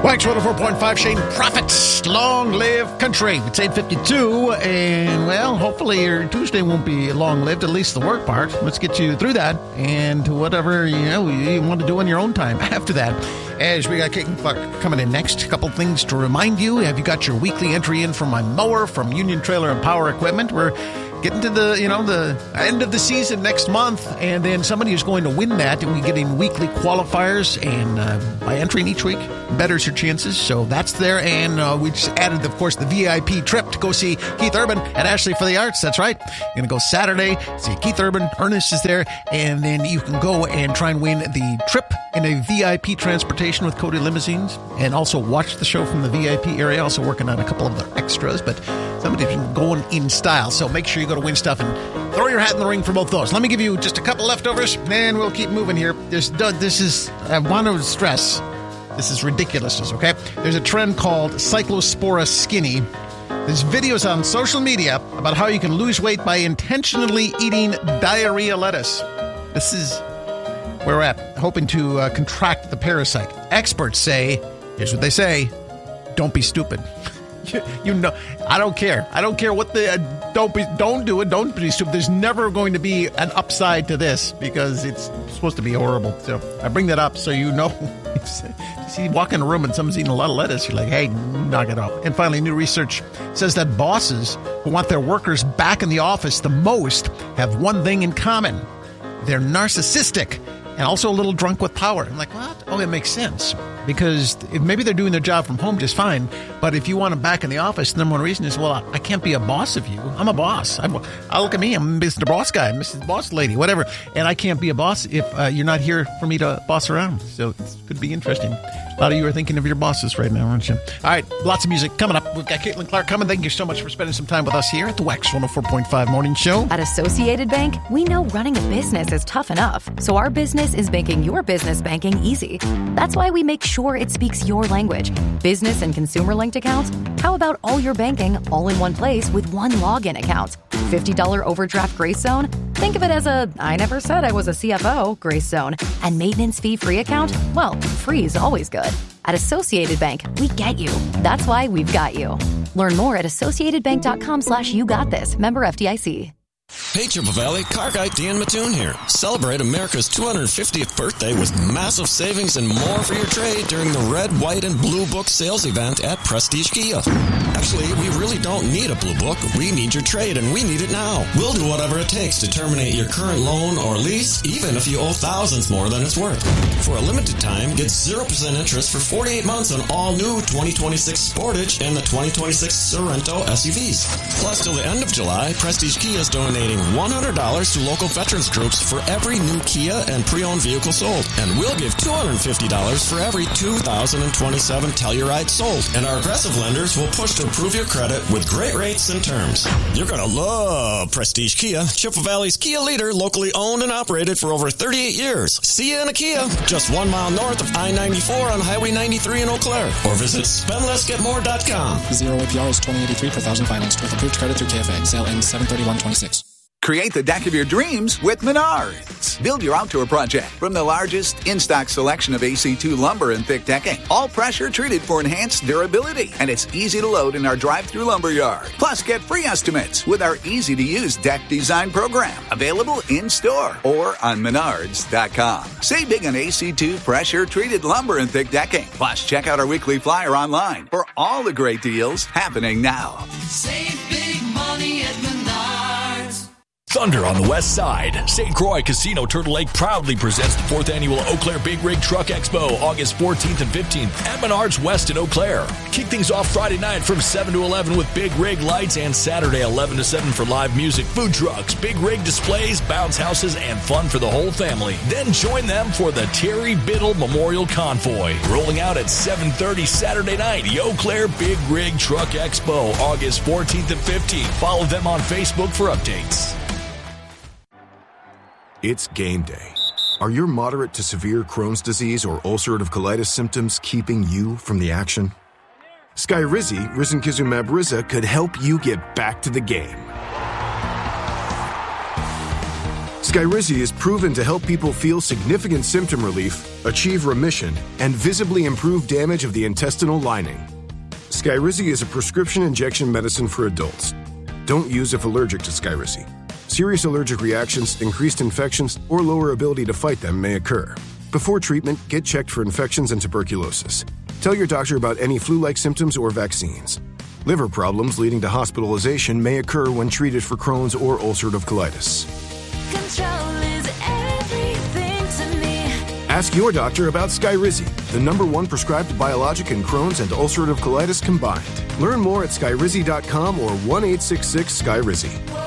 Wax 104.5, Shane Profits, long live country. It's 8:52, and, well, hopefully your Tuesday won't be long-lived, at least the work part. Let's get you through that and to whatever, you want to do on your own time after that. As we got Caitlin Clark coming in next, a couple things to remind you. Have you got your weekly entry in for my mower from Union Trailer and Power Equipment? We're getting to the end of the season next month, and then somebody is going to win that, and we're getting weekly qualifiers, and by entering each week, betters your chances. So that's there, and we just added, of course, the VIP trip to go see Keith Urban at Ashley for the Arts. That's right. You're going to go Saturday, see Keith Urban. Ernest is there, and then you can go and try and win the trip in a VIP transportation with Cody Limousines, and also watch the show from the VIP area. Also working on a couple of the extras, but somebody's been going in style. So make sure you go to Win Stuff and throw your hat in the ring for both those. Let me give you just a couple leftovers, and we'll keep moving here. I want to stress, this is ridiculousness, okay? There's a trend called Cyclospora Skinny. There's videos on social media about how you can lose weight by intentionally eating diarrhea lettuce. This is where we're at, hoping to contract the parasite. Experts say, here's what they say, don't be stupid. You know, I don't care. I don't care what don't do it. Don't be stupid. There's never going to be an upside to this because it's supposed to be horrible. So I bring that up so you know. You walk in a room and someone's eating a lot of lettuce, you're like, hey, knock it off. And finally, new research says that bosses who want their workers back in the office the most have one thing in common. They're narcissistic and also a little drunk with power. I'm like, what? Oh, it makes sense. Because maybe they're doing their job from home just fine, but if you want them back in the office, the number one reason is, well, I can't be a boss of you. I'm a boss. I look at me, I'm Mr. Boss Guy, Mrs. Boss Lady, whatever, and I can't be a boss if you're not here for me to boss around. So it could be interesting. A lot of you are thinking of your bosses right now, aren't you? All right, lots of music coming up. We've got Caitlin Clark coming. Thank you so much for spending some time with us here at the Wax 104.5 Morning Show. At Associated Bank, we know running a business is tough enough, so our business is making your business banking easy. That's why we make sure it speaks your language. Business and consumer linked accounts? How about all your banking all in one place with one login account? $50 overdraft grace zone? Think of it as a I never said I was a CFO grace zone. And maintenance fee free account? Well, free is always good. At Associated Bank, we get you. That's why we've got you. Learn more at associatedbank.com/you got this. Member FDIC. Hey, Triple Valley, car guy Dan Mattoon here. Celebrate America's 250th birthday with massive savings and more for your trade during the Red, White, and Blue Book sales event at Prestige Kia. Actually, we really don't need a Blue Book. We need your trade, and we need it now. We'll do whatever it takes to terminate your current loan or lease, even if you owe thousands more than it's worth. For a limited time, get 0% interest for 48 months on all new 2026 Sportage and the 2026 Sorento SUVs. Plus, till the end of July, Prestige Kia is donating $100 to local veterans groups for every new Kia and pre-owned vehicle sold. And we'll give $250 for every 2027 Telluride sold. And our aggressive lenders will push to improve your credit with great rates and terms. You're going to love Prestige Kia, Chippewa Valley's Kia leader, locally owned and operated for over 38 years. See you in a Kia, just 1 mile north of I-94 on Highway 93 in Eau Claire. Or visit spendlessgetmore.com. 0 APR is $20.83 per thousand financed with approved credit through KFA. Sale ends 7/31/26. Create the deck of your dreams with Menards. Build your outdoor project from the largest in-stock selection of AC2 lumber and thick decking. All pressure treated for enhanced durability. And it's easy to load in our drive-through lumber yard. Plus, get free estimates with our easy-to-use deck design program. Available in-store or on Menards.com. Save big on AC2 pressure-treated lumber and thick decking. Plus, check out our weekly flyer online for all the great deals happening now. Save big money at Menards. Thunder on the West Side. St. Croix Casino Turtle Lake proudly presents the 4th annual Eau Claire Big Rig Truck Expo, August 14th and 15th at Menards West in Eau Claire. Kick things off Friday night from 7 to 11 with Big Rig lights and Saturday 11 to 7 for live music, food trucks, Big Rig displays, bounce houses, and fun for the whole family. Then join them for the Terry Biddle Memorial Convoy. Rolling out at 7:30 Saturday night, the Eau Claire Big Rig Truck Expo, August 14th and 15th. Follow them on Facebook for updates. It's game day. Are your moderate to severe Crohn's disease or ulcerative colitis symptoms keeping you from the action? Skyrizi, risankizumab Riza, could help you get back to the game. Skyrizi is proven to help people feel significant symptom relief, achieve remission, and visibly improve damage of the intestinal lining. Skyrizi is a prescription injection medicine for adults. Don't use if allergic to Skyrizi. Serious allergic reactions, increased infections, or lower ability to fight them may occur. Before treatment, get checked for infections and tuberculosis. Tell your doctor about any flu-like symptoms or vaccines. Liver problems leading to hospitalization may occur when treated for Crohn's or ulcerative colitis. Control is everything to me. Ask your doctor about Skyrizi, the #1 prescribed biologic in Crohn's and ulcerative colitis combined. Learn more at skyrizi.com or 1-866-SKYRIZI.